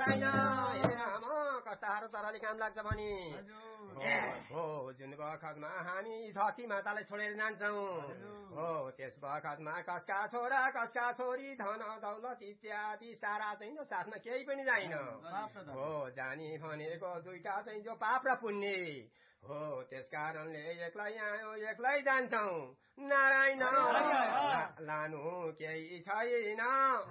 छैन कस्ताहरू तरले काम लाग्छ भने हो जुन बखतमा हामी धरती मातालाई छोडेर जान्छौँ हो त्यस बखतमा कसका छोरा कसका छोरी धन दौलत इत्यादि सारा चाहिँ साथमा केही पनि जाइन हो जाने भनेको दुईटा चाहिँ जो पाप र पुण्य हो त्यस कारणले एक्लै आयो एक्लै जान्छौँ नारायण लानु केही छैन